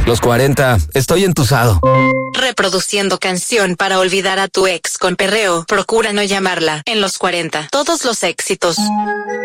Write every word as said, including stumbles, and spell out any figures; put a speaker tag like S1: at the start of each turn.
S1: Los cuarenta, estoy entusado.
S2: Reproduciendo canción para olvidar a tu ex con perreo. Procura no llamarla. En los cuarenta, todos los éxitos.